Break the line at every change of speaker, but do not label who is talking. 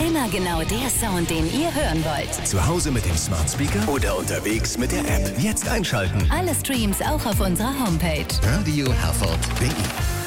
Immer genau der Sound, den ihr hören wollt.
Zu Hause mit dem Smart Speaker oder unterwegs mit der App. Jetzt einschalten.
Alle Streams auch auf unserer Homepage.
Radio Herford.de